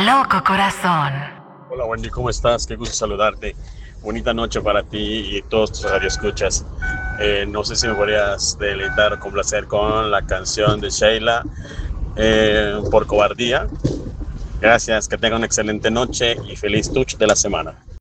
loco corazón. Hola Wendy, ¿cómo estás? Qué gusto saludarte. Bonita noche para ti y todos tus radioescuchas. No sé si me podrías deleitar o complacer con la canción de Sheila, por cobardía. Gracias, que tenga una excelente noche y feliz touch de la semana.